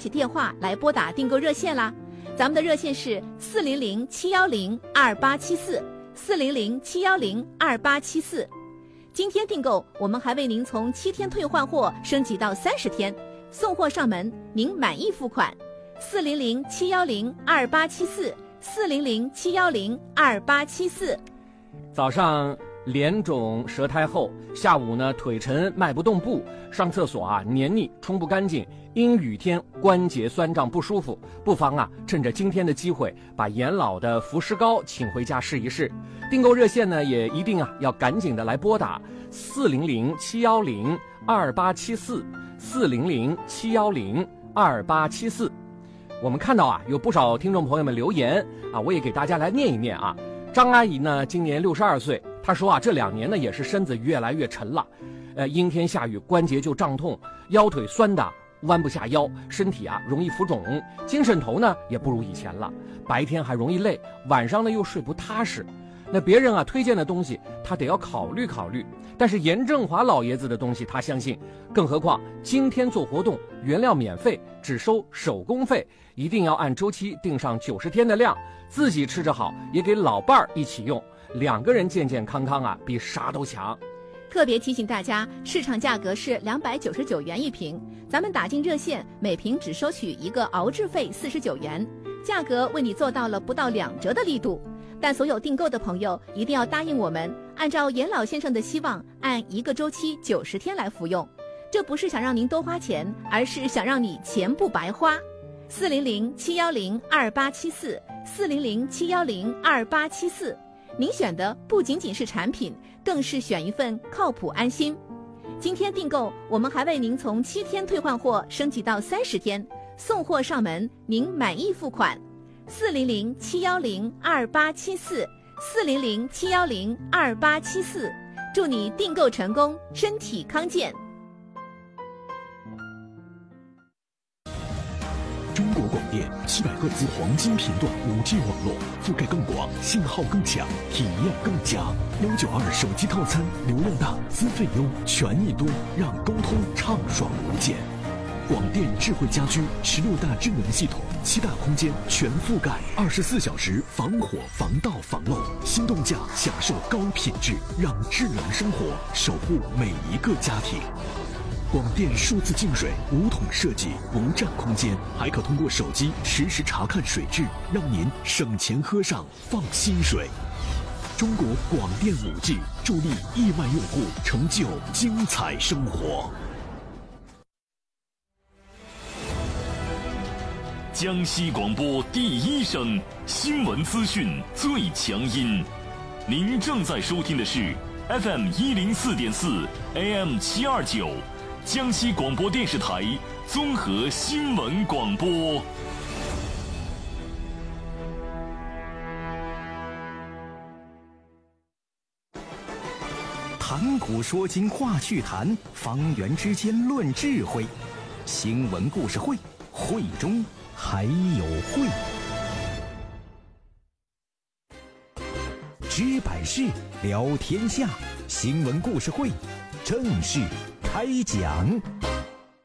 起电话来拨打订购热线啦。咱们的热线是400-710-2874，400-710-2874。今天订购，我们还为您从7天退换货升级到30天，送货上门，您满意付款。400-710-2874，400-710-2874。 早上脸肿舌苔厚，下午呢腿沉迈不动步，上厕所啊黏腻冲不干净，阴雨天关节酸胀不舒服，不妨啊趁着今天的机会把严老的福石膏请回家试一试。订购热线呢也一定啊要赶紧的来拨打400-710-2874，400-710-2874。我们看到啊有不少听众朋友们留言啊，我也给大家来念一念啊。张阿姨呢今年62岁，她说啊这2年呢也是身子越来越沉了，阴天下雨关节就胀痛，腰腿酸的弯不下腰，身体啊容易浮肿，精神头呢也不如以前了，白天还容易累，晚上呢又睡不踏实。那别人啊推荐的东西他得要考虑考虑，但是严正华老爷子的东西他相信，更何况今天做活动原料免费，只收手工费，一定要按周期定上90天的量，自己吃着好，也给老伴儿一起用，2个人健健康康啊比啥都强。 特别提醒大家，市场价格是299元一瓶，咱们打进热线，每瓶只收取一个熬制费49元，价格为你做到了不到2折的力度。但所有订购的朋友一定要答应我们，按照严老先生的希望，按一个周期90天来服用。这不是想让您多花钱，而是想让你钱不白花。400-710-2874，400-710-2874。您选的不仅仅是产品，更是选一份靠谱安心。今天订购，我们还为您从7天退换货升级到30天，送货上门，您满意付款。400-710-2874，400-710-2874。祝你订购成功，身体康健。 中国广电700赫兹黄金频段5G 网络，覆盖更广，信号更强，体验更佳。192手机套餐，流量大，资费优，权益多，让沟通畅爽无间。广电智慧家居16大智能系统，7大空间全覆盖，24小时防火防盗防漏，心动价享受高品质，让智能生活守护每一个家庭。广电数字净水无桶设计，不占空间，还可通过手机实时查看水质，让您省钱喝上放心水。中国广电5G助力亿万用户成就精彩生活。 江西广播第一声，新闻资讯最强音。您正在收听的是 FM104.4 AM729 江西广播电视台综合新闻广播。 谈古说今话趣谈，方圆之间论智慧。新闻故事会，会中还有会。知百事，聊天下，新闻故事会正式开讲。